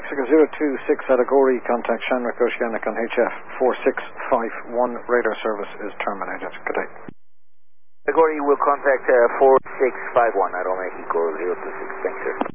Mexico 026 at Agori, contact Shamrock Oceanic on HF 4651. Radar service is terminated. Good day. Agori will contact 4651 at Mexico 026. Thanks, sir.